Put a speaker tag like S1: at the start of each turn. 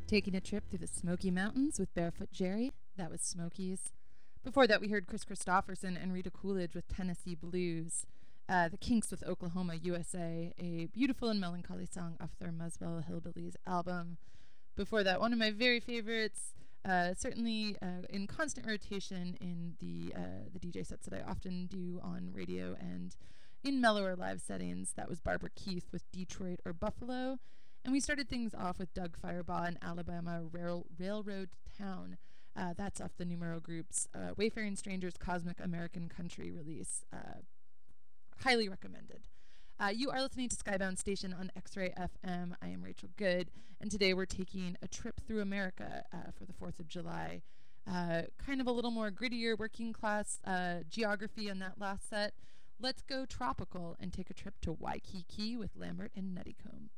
S1: Taking a trip through the Smoky Mountains with Barefoot Jerry. That was Smokies. Before that, we heard Chris Christopherson and Rita Coolidge with Tennessee Blues. The Kinks with Oklahoma, USA, a beautiful and melancholy song off their Muswell Hillbillies album. Before that, one of my very favorites, certainly in constant rotation in the DJ sets that I often do on radio and in mellower live settings. That was Barbara Keith with Detroit or Buffalo. And we started things off with Doug Firebaugh and Alabama Railroad Town. That's off the Numero Group's Wayfaring Strangers Cosmic American Country release. Highly recommended. You are listening to Skybound Station on X-Ray FM. I am Rachel Good, and today we're taking a trip through America for the 4th of July. Kind of a little more grittier working class geography on that last set. Let's go tropical and take a trip to Waikiki with Lambert and Nuttycombe.